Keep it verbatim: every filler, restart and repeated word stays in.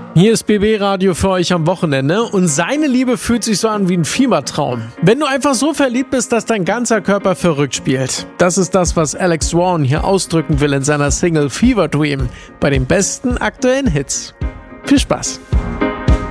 Hier ist B B Radio für euch am Wochenende und seine Liebe fühlt sich so an wie ein Fiebertraum. Wenn du einfach so verliebt bist, dass dein ganzer Körper verrückt spielt. Das ist das, was Alex Warren hier ausdrücken will in seiner Single Fever Dream bei den besten aktuellen Hits. Viel Spaß!